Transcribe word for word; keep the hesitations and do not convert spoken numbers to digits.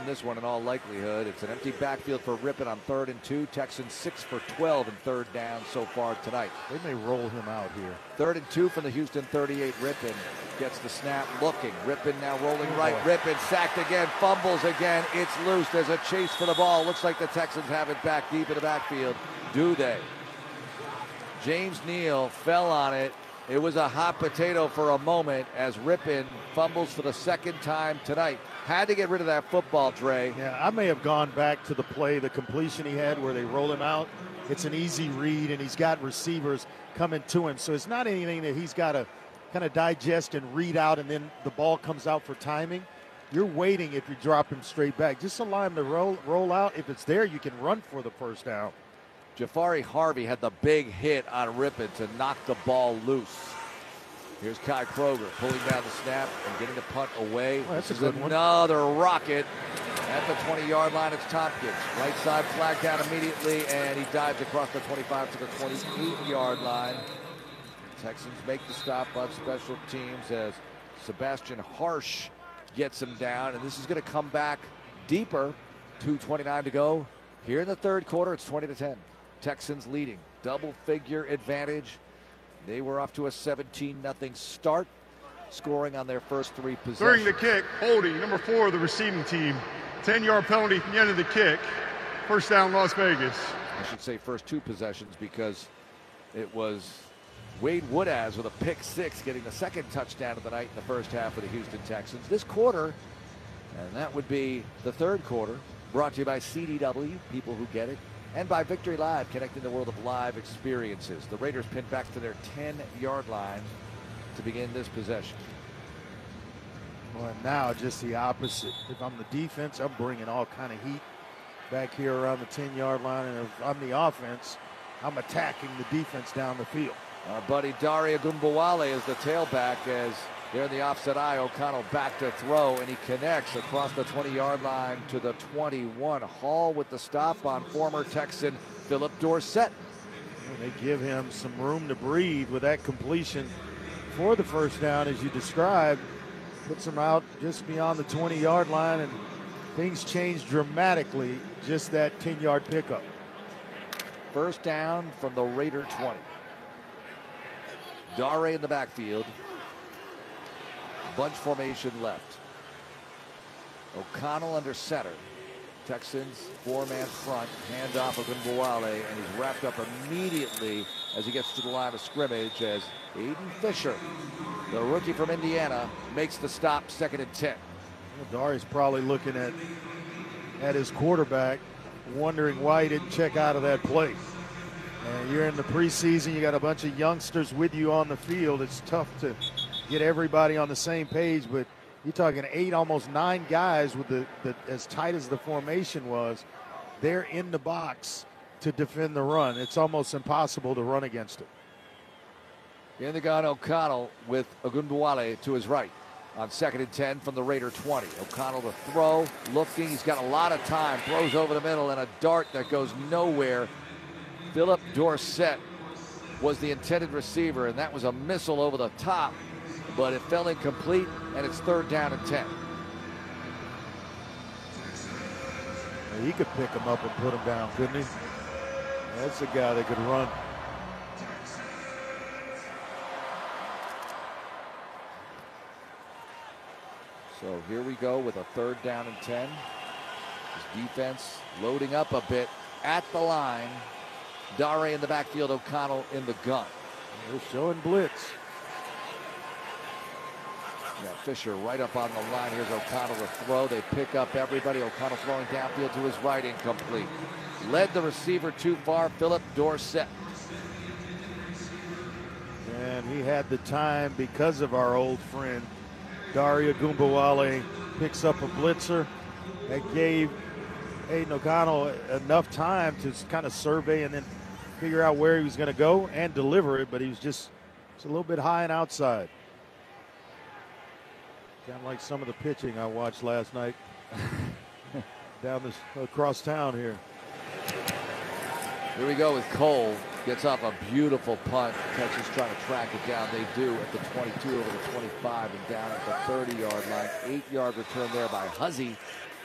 run this one in all likelihood. It's an empty backfield for Rypien on third and two. Texans six for twelve in third down so far tonight. They may roll him out here. Third and two from the Houston thirty-eight. Rypien gets the snap, looking. Rypien now rolling right. Rypien sacked again, fumbles again. It's loose. There's a chase for the ball. Looks like the Texans have it back deep in the backfield. Do they? James Neal fell on it. It was a hot potato for a moment as Rypien fumbles for the second time tonight. Had to get rid of that football, Dre. Yeah, I may have gone back to the play, the completion he had where they roll him out. It's an easy read, and he's got receivers coming to him. So it's not anything that he's got to kind of digest and read out, and then the ball comes out for timing. You're waiting if you drop him straight back. Just allow him to roll, roll out. If it's there, you can run for the first down. Jafari Harvey had the big hit on Rypien to knock the ball loose. Here's Kai Kroger pulling down the snap and getting the punt away. Oh, that's this a is good one. Another rocket at the twenty-yard line. It's Tompkins. Right side flag down immediately, and he dives across the twenty-five to the twenty-eight-yard line. Texans make the stop on special teams as Sebastian Harsh gets him down, and this is going to come back deeper. two twenty-nine to go here in the third quarter. It's twenty to ten. Texans leading, double-figure advantage. They were off to a seventeen nothing start, scoring on their first three possessions. During the kick, holding, number four of the receiving team. ten-yard penalty at the end of the kick. First down, Las Vegas. I should say first two possessions because it was Wade Woodaz with a pick six getting the second touchdown of the night in the first half of the Houston Texans. This quarter, and that would be the third quarter, brought to you by C D W, people who get it, and by Victory Live, connecting the world of live experiences. The Raiders pinned back to their ten-yard line to begin this possession. Well, now just the opposite. If I'm the defense, I'm bringing all kind of heat back here around the ten-yard line, and if I'm the offense, I'm attacking the defense down the field. Our buddy Dare Ogunbowale is the tailback as they're in the offset eye. O'Connell back to throw, and he connects across the twenty-yard line to the twenty-one. Hall with the stop on former Texan Philip Dorsett. And they give him some room to breathe with that completion for the first down, as you described. Puts him out just beyond the twenty-yard line, and things change dramatically, just that ten-yard pickup. First down from the Raider twenty. Dare in the backfield. Bunch formation left. O'Connell under center. Texans four-man front. Handoff of Ogunbowale, and he's wrapped up immediately as he gets to the line of scrimmage as Aiden Fisher, the rookie from Indiana, makes the stop, second and ten. Well, Dare's probably looking at, at his quarterback, wondering why he didn't check out of that play. And you're in the preseason, you got a bunch of youngsters with you on the field. It's tough to get everybody on the same page, but you're talking eight, almost nine guys with the, the as tight as the formation was. They're in the box to defend the run. It's almost impossible to run against it. In the gun, O'Connell with Ogunbowale to his right on second and ten from the Raider twenty. O'Connell to throw, looking. He's got a lot of time. Throws over the middle, and a dart that goes nowhere. Philip Dorsett was the intended receiver, and that was a missile over the top, but it fell incomplete, and it's third down and ten. He could pick him up and put him down, couldn't he? That's a guy that could run. So here we go with a third down and ten. His defense loading up a bit at the line. Dare in the backfield, O'Connell in the gun. They're showing blitz. Yeah, Fisher right up on the line. Here's O'Connell to throw. They pick up everybody. O'Connell throwing downfield to his right, incomplete. Led the receiver too far, Philip Dorsett. And he had the time because of our old friend. Dare Ogunbowale picks up a blitzer that gave Aiden O'Connell enough time to kind of survey and then figure out where he was going to go and deliver it, but he was just, just a little bit high and outside. Kind of like some of the pitching I watched last night down this across town here. Here we go with Cole. Gets off a beautiful punt. Texas trying to track it down. They do at the twenty-two, over the twenty-five, and down at the thirty-yard line. Eight-yard return there by Huzzy